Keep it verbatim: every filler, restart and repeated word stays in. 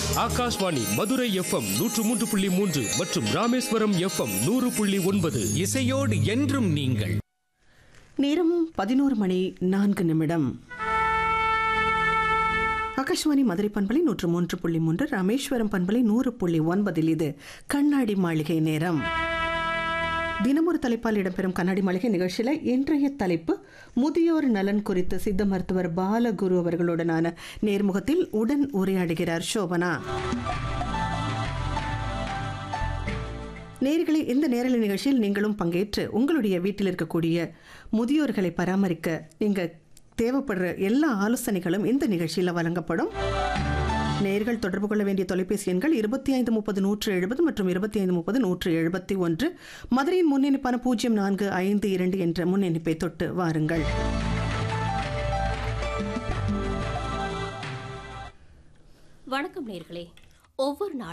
Akashvani Madurai FM நூற்று மூன்று புள்ளி மூன்று மற்றும் ராமேஸ்வரம் எஃப்எம் நூறு புள்ளி ஒன்பது. இசையோடு என்றும் நீங்கள். நேரம் பதினோரு மணி நான்கு நிமிடம். ஆகாஷ்வாணி மதுரை பண்பலை நூற்று மூன்று புள்ளி மூன்று, ராமேஸ்வரம் பண்பலை நூறு புள்ளி ஒன்பதில் இது கண்ணாடி மாளிகை நேரம். தினமொரு தலைப்பால் இடம்பெறும் கண்ணாடி மாளிகை நிகழ்ச்சியில் இன்றைய தலைப்பு முதியோர் நலன் குறித்து சித்த மருத்துவர் பாலகுரு அவர்களுடனான நேர்முகத்தில் உடன் உரையாடுகிறார் சோபனா. நேயர்களே, இந்த நேரலை நிகழ்ச்சியில் நீங்களும் பங்கேற்று உங்களுடைய வீட்டில் இருக்கக்கூடிய முதியோர்களை பராமரிக்க நீங்கள் தேவைப்படுற எல்லா ஆலோசனைகளும் இந்த நிகழ்ச்சியில் வழங்கப்படும். நேயர்கள் தொடர்பு கொள்ள வேண்டிய தொலைபேசி எண்கள் இருபத்தி ஐந்து முப்பது நூற்று எழுபது மற்றும் இருபத்தி ஐந்து முப்பது நூற்று எழுபத்தி ஒன்று. மதுரையின் முன்னெடுப்பான பூஜ்ஜியம் நான்கு ஐந்து இரண்டு என்ற முன்னெடுப்பை தொட்டு வாருங்கள். வணக்கம் நேயர்களே. ஒவ்வொரு நாள்